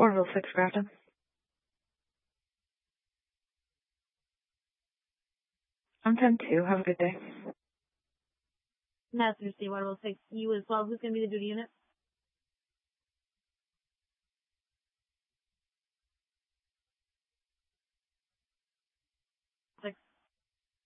Orville 6, Grafton. I'm 10-2. Have a good day. Master C, Orville 6. You as well. Who's going to be the duty unit?